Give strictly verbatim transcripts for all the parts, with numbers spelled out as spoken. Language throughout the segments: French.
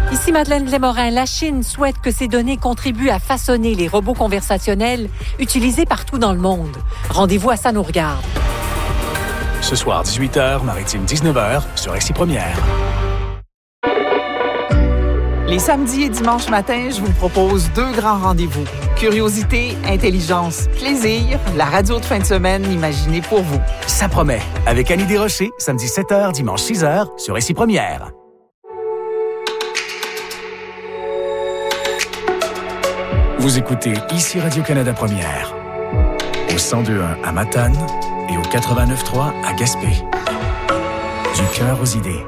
Ici Madeleine Lémorin. La Chine souhaite que ces données contribuent à façonner les robots conversationnels utilisés partout dans le monde. Rendez-vous à Ça nous regarde. Ce soir, dix-huit heures, Maritime dix-neuf heures, sur Récit Première. Les samedis et dimanches matins, je vous propose deux grands rendez-vous. Curiosité, intelligence, plaisir, la radio de fin de semaine imaginée pour vous. Ça promet, avec Annie Desrochers, samedi sept heures, dimanche six heures, sur Récit Première. Vous écoutez ici Radio-Canada Première, au cent deux point un à Matane et au quatre-vingt-neuf point trois à Gaspé. Du cœur aux idées.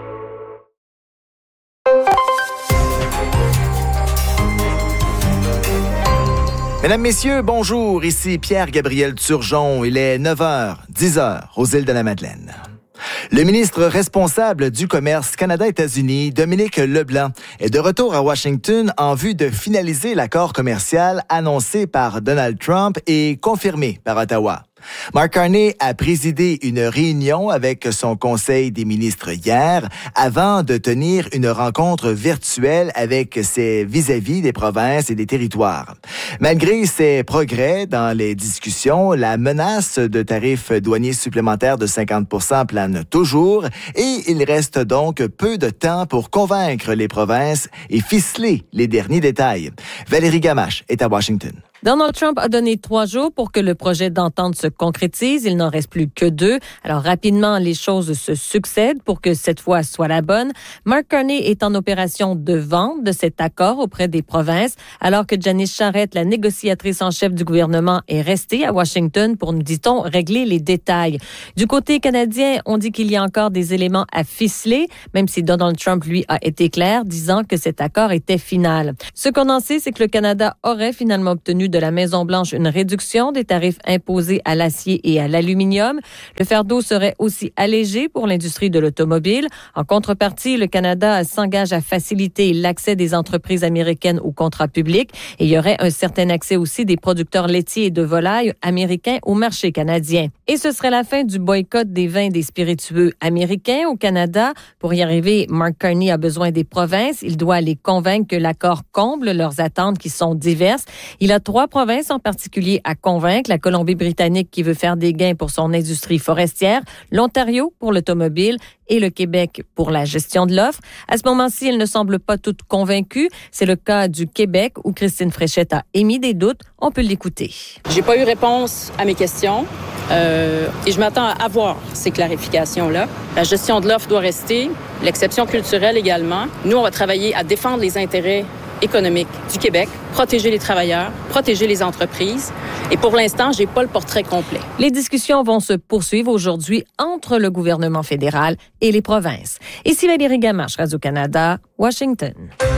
Mesdames, Messieurs, bonjour. Ici Pierre-Gabriel Turgeon. Il est neuf heures, dix heures aux îles de la Madeleine. Le ministre responsable du commerce Canada-États-Unis, Dominique Leblanc, est de retour à Washington en vue de finaliser l'accord commercial annoncé par Donald Trump et confirmé par Ottawa. Mark Carney a présidé une réunion avec son conseil des ministres hier avant de tenir une rencontre virtuelle avec ses vis-à-vis des provinces et des territoires. Malgré ces progrès dans les discussions, la menace de tarifs douaniers supplémentaires de cinquante pour cent plane toujours et il reste donc peu de temps pour convaincre les provinces et ficeler les derniers détails. Valérie Gamache est à Washington. Donald Trump a donné trois jours pour que le projet d'entente se concrétise. Il n'en reste plus que deux. Alors, rapidement, les choses se succèdent pour que cette fois soit la bonne. Mark Carney est en opération de vente de cet accord auprès des provinces, alors que Janice Charest, la négociatrice en chef du gouvernement, est restée à Washington pour, nous dit-on, régler les détails. Du côté canadien, on dit qu'il y a encore des éléments à ficeler, même si Donald Trump, lui, a été clair, disant que cet accord était final. Ce qu'on en sait, c'est que le Canada aurait finalement obtenu de la Maison-Blanche une réduction des tarifs imposés à l'acier et à l'aluminium. Le fardeau serait aussi allégé pour l'industrie de l'automobile. En contrepartie, le Canada s'engage à faciliter l'accès des entreprises américaines aux contrats publics et il y aurait un certain accès aussi des producteurs laitiers et de volailles américains au marché canadien. Et ce serait la fin du boycott des vins et des spiritueux américains au Canada. Pour y arriver, Mark Carney a besoin des provinces. Il doit les convaincre que l'accord comble leurs attentes qui sont diverses. Il a trois provinces en particulier à convaincre. La Colombie-Britannique qui veut faire des gains pour son industrie forestière, l'Ontario pour l'automobile et le Québec pour la gestion de l'offre. À ce moment-ci, elles ne semblent pas toutes convaincues. C'est le cas du Québec où Christine Fréchette a émis des doutes. On peut l'écouter. J'ai pas eu réponse à mes questions euh, et je m'attends à avoir ces clarifications-là. La gestion de l'offre doit rester, l'exception culturelle également. Nous, on va travailler à défendre les intérêts économique du Québec, protéger les travailleurs, protéger les entreprises. Et pour l'instant, j'ai pas le portrait complet. Les discussions vont se poursuivre aujourd'hui entre le gouvernement fédéral et les provinces. Ici Valérie Gamache, Radio-Canada, Washington.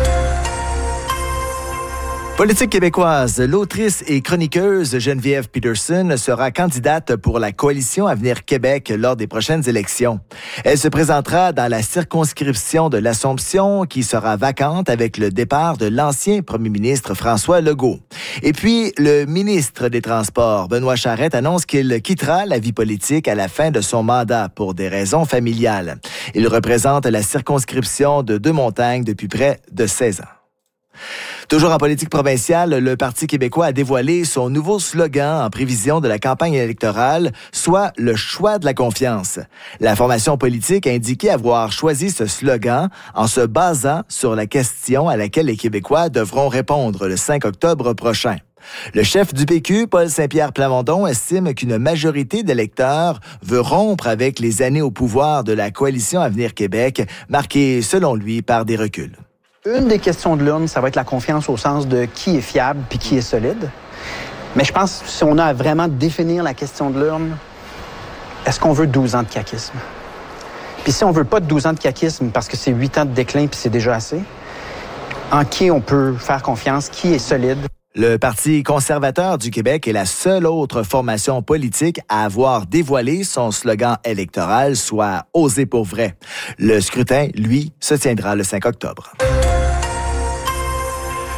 Politique québécoise, l'autrice et chroniqueuse Geneviève Peterson sera candidate pour la coalition Avenir Québec lors des prochaines élections. Elle se présentera dans la circonscription de l'Assomption qui sera vacante avec le départ de l'ancien premier ministre François Legault. Et puis, le ministre des Transports, Benoît Charette, annonce qu'il quittera la vie politique à la fin de son mandat pour des raisons familiales. Il représente la circonscription de Deux-Montagnes depuis près de seize ans. Toujours en politique provinciale, le Parti québécois a dévoilé son nouveau slogan en prévision de la campagne électorale, soit le choix de la confiance. La formation politique a indiqué avoir choisi ce slogan en se basant sur la question à laquelle les Québécois devront répondre le cinq octobre prochain. Le chef du P Q, Paul Saint-Pierre Plamondon, estime qu'une majorité d'électeurs veut rompre avec les années au pouvoir de la coalition Avenir Québec, marquées, selon lui, par des reculs. Une des questions de l'urne, ça va être la confiance au sens de qui est fiable puis qui est solide. Mais je pense que si on a à vraiment définir la question de l'urne, est-ce qu'on veut douze ans de caquisme? Puis si on veut pas de douze ans de caquisme parce que c'est huit ans de déclin puis c'est déjà assez, en qui on peut faire confiance, qui est solide? Le Parti conservateur du Québec est la seule autre formation politique à avoir dévoilé son slogan électoral, soit « Oser pour vrai ». Le scrutin, lui, se tiendra le cinq octobre.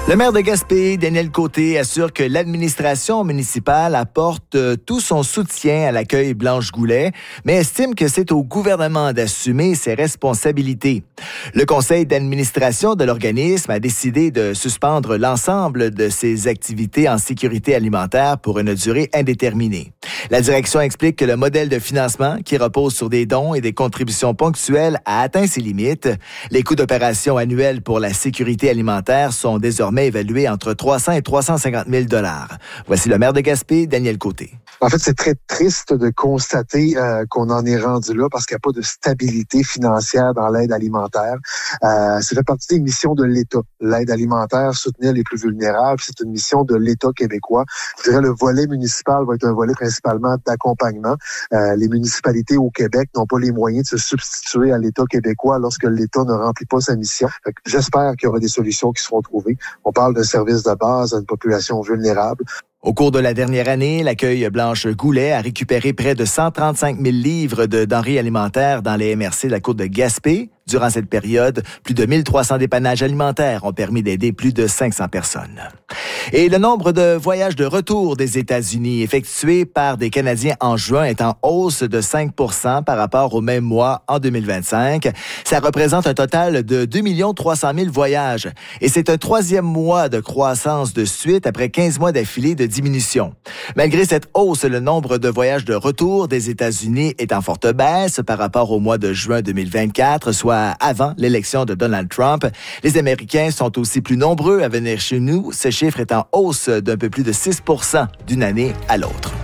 Le maire de Gaspé, Daniel Côté, assure que l'administration municipale apporte tout son soutien à l'accueil Blanche Goulet, mais estime que c'est au gouvernement d'assumer ses responsabilités. Le conseil d'administration de l'organisme a décidé de suspendre l'ensemble de ses activités en sécurité alimentaire pour une durée indéterminée. La direction explique que le modèle de financement, qui repose sur des dons et des contributions ponctuelles, a atteint ses limites. Les coûts d'opération annuels pour la sécurité alimentaire sont désormais évalué entre trois cents et trois cent cinquante mille dollars. Voici le maire de Gaspé, Daniel Côté. En fait, c'est très triste de constater euh, qu'on en est rendu là parce qu'il n'y a pas de stabilité financière dans l'aide alimentaire. Euh, ça fait partie des missions de l'État. L'aide alimentaire, soutenir les plus vulnérables, c'est une mission de l'État québécois. Je dirais le volet municipal va être un volet principalement d'accompagnement. Euh, les municipalités au Québec n'ont pas les moyens de se substituer à l'État québécois lorsque l'État ne remplit pas sa mission. Fait que j'espère qu'il y aura des solutions qui seront trouvées. On parle d'un service de base à une population vulnérable. Au cours de la dernière année, l'accueil Blanche Goulet a récupéré près de cent trente-cinq mille livres de denrées alimentaires dans les M R C de la côte de Gaspé. Durant cette période, plus de mille trois cents dépannages alimentaires ont permis d'aider plus de cinq cents personnes. Et le nombre de voyages de retour des États-Unis effectués par des Canadiens en juin est en hausse de cinq pour cent par rapport au même mois en deux mille vingt-cinq. Ça représente un total de deux millions trois cent mille voyages. Et c'est un troisième mois de croissance de suite après quinze mois d'affilée de diminution. Malgré cette hausse, le nombre de voyages de retour des États-Unis est en forte baisse par rapport au mois de juin deux mille vingt-quatre, soit avant l'élection de Donald Trump. Les Américains sont aussi plus nombreux à venir chez nous. Ce chiffre est en hausse d'un peu plus de six pour cent d'une année à l'autre.